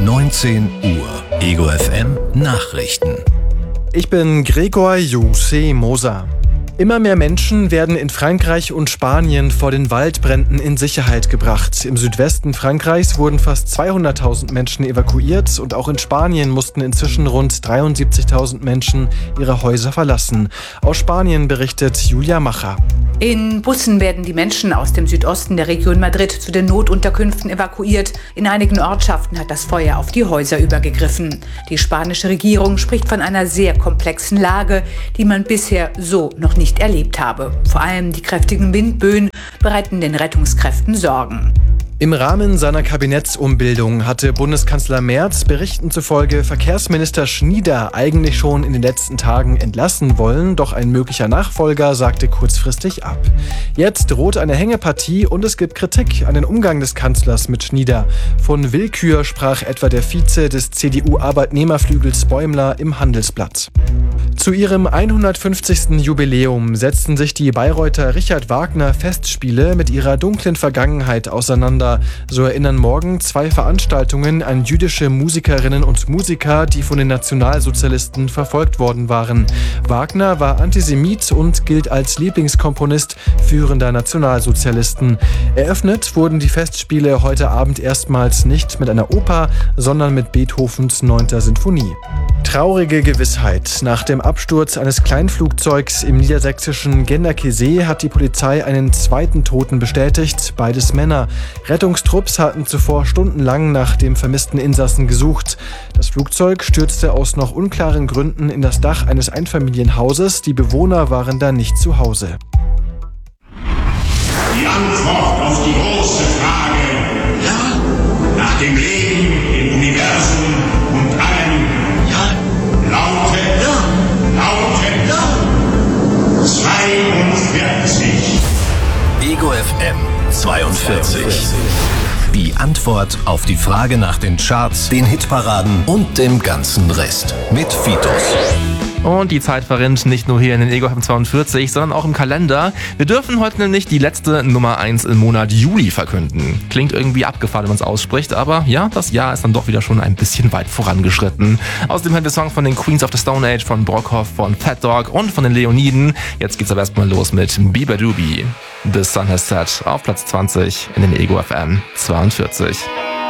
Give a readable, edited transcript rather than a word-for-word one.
19 Uhr. Ego FM Nachrichten. Ich bin Gregor Jose Moser. Immer mehr Menschen werden in Frankreich und Spanien vor den Waldbränden in Sicherheit gebracht. Im Südwesten Frankreichs wurden fast 200.000 Menschen evakuiert und auch in Spanien mussten inzwischen rund 73.000 Menschen ihre Häuser verlassen. Aus Spanien berichtet Julia Macher. In Bussen werden die Menschen aus dem Südosten der Region Madrid zu den Notunterkünften evakuiert. In einigen Ortschaften hat das Feuer auf die Häuser übergegriffen. Die spanische Regierung spricht von einer sehr komplexen Lage, die man bisher so noch nicht erlebt habe. Vor allem die kräftigen Windböen bereiten den Rettungskräften Sorgen. Im Rahmen seiner Kabinettsumbildung hatte Bundeskanzler Merz Berichten zufolge Verkehrsminister Schnieder eigentlich schon in den letzten Tagen entlassen wollen, doch ein möglicher Nachfolger sagte kurzfristig ab. Jetzt droht eine Hängepartie und es gibt Kritik an den Umgang des Kanzlers mit Schnieder. Von Willkür sprach etwa der Vize des CDU-Arbeitnehmerflügels Bäumler im Handelsblatt. Zu ihrem 150. Jubiläum setzten sich die Bayreuther Richard Wagner Festspiele mit ihrer dunklen Vergangenheit auseinander. So erinnern morgen 2 Veranstaltungen an jüdische Musikerinnen und Musiker, die von den Nationalsozialisten verfolgt worden waren. Wagner war Antisemit und gilt als Lieblingskomponist führender Nationalsozialisten. Eröffnet wurden die Festspiele heute Abend erstmals nicht mit einer Oper, sondern mit Beethovens 9. Sinfonie. Traurige Gewissheit. Nach dem Absturz eines Kleinflugzeugs im niedersächsischen Genderkesee hat die Polizei einen zweiten Toten bestätigt, beides Männer. Rettungstrupps hatten zuvor stundenlang nach dem vermissten Insassen gesucht. Das Flugzeug stürzte aus noch unklaren Gründen in das Dach eines Einfamilienhauses. Die Bewohner waren da nicht zu Hause. Die Antwort auf die große Frage, ja, nach dem Leben im Universum und allem, ja, lautet 42. Ego FM 42. Die Antwort auf die Frage nach den Charts, den Hitparaden und dem ganzen Rest. Mit Fitos. Und die Zeit verrinnt nicht nur hier in den Ego FM 42, sondern auch im Kalender. Wir dürfen heute nämlich die letzte Nummer 1 im Monat Juli verkünden. Klingt irgendwie abgefahren, wenn man es ausspricht, aber ja, das Jahr ist dann doch wieder schon ein bisschen weit vorangeschritten. Außerdem haben wir Songs von den Queens of the Stone Age, von Brockhoff, von Fat Dog und von den Leoniden. Jetzt geht's aber erstmal los mit Biba Doobie. The Sun Has Set auf Platz 20 in den Ego FM 42.